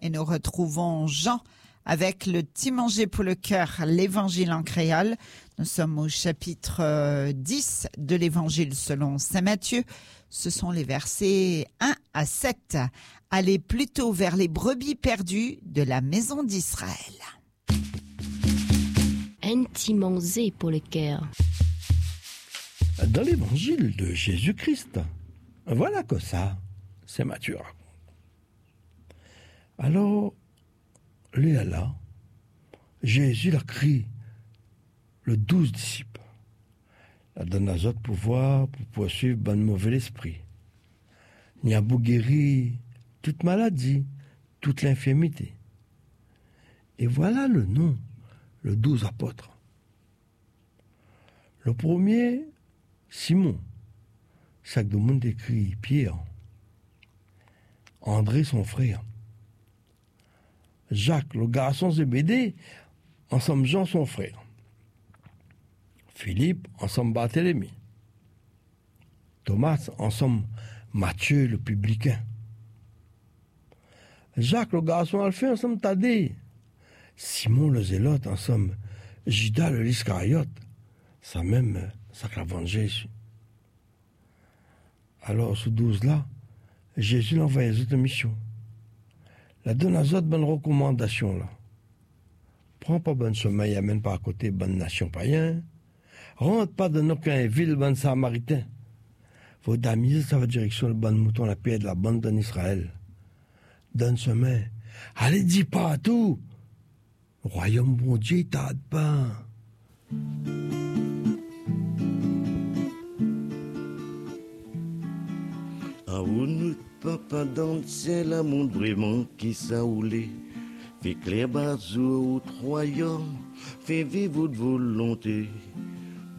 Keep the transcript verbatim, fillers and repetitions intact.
et nous retrouvons Jean avec le petit manger pour le cœur, l'évangile en créole. Nous sommes au chapitre dix de l'évangile selon saint Matthieu. Ce sont les versets un à sept. Allez plutôt vers les brebis perdues de la maison d'Israël. Un petit manger pour le cœur. Dans l'évangile de Jésus-Christ, voilà que ça, c'est Matthieu. Alors, lui là, Jésus l'a crié, le douze disciples. Il donne à autres pouvoir pour poursuivre bon mauvais esprit. Il a beau guérir toute maladie, toute l'infirmité. Et voilà le nom, le douze apôtres. Le premier, Simon, chaque de monde écrit Pierre. André, son frère. Jacques, le garçon Zébédée, ensemble Jean, son frère. Philippe, ensemble Barthélemy. Thomas, ensemble Matthieu, le publicain. Jacques, le garçon Alphée, ensemble Thaddée. Simon, le zélote, ensemble Judas, le l'Iscariote. Ça même, ça que la vente Jésus. Alors, ce douze-là, Jésus l'envoie les autres missions. La donne à autres bonnes recommandations, là. Prends pas bon sommeil, amène pas à côté bonne nation païen. Rentre pas dans aucun ville bonne samaritain. Faut d'amis, ça va direction le bon mouton, la paix de la bande en Israël. Donne sommeil. Allez, dis pas à tout. Royaume bon Dieu, t'as de pain. A ou nous papa dans le ciel, à mon vraiment qui s'aoulé. Fait clair bazou au royaume, fait vivre votre volonté.